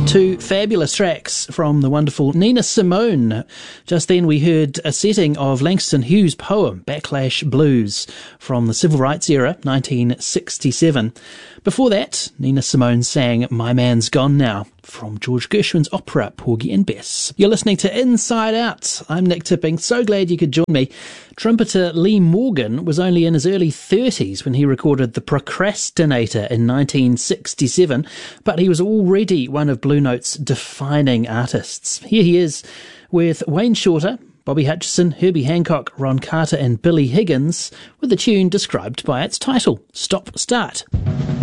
Two fabulous tracks from the wonderful Nina Simone. Just then we heard a setting of Langston Hughes' poem, Backlash Blues, from the Civil Rights era, 1967. Before that, Nina Simone sang My Man's Gone Now, from George Gershwin's opera, Porgy and Bess. You're listening to Inside Out. I'm Nick Tipping. So glad you could join me. Trumpeter Lee Morgan was only in his early 30s when he recorded The Procrastinator in 1967, but he was already one of Blue Note's defining artists. Here he is with Wayne Shorter, Bobby Hutcherson, Herbie Hancock, Ron Carter and Billy Higgins, with the tune described by its title, Stop Start.